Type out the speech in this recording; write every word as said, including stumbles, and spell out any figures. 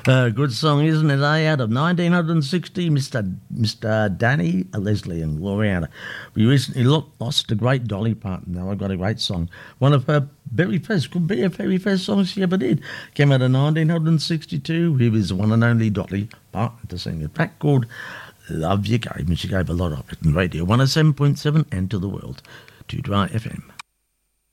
Uh, good song, isn't it, eh? Out of nineteen sixty, Mister Mister Danny, Leslie and Gloriana. We recently lo- lost a great Dolly Parton. Now I've got a great song. One of her very first, could be her very first songs she ever did. Came out in nineteen sixty-two. He was the one and only Dolly Parton to sing a track called Love You Gave Me. She gave a lot of it in radio. one oh seven point seven and to the world. two Dry F M.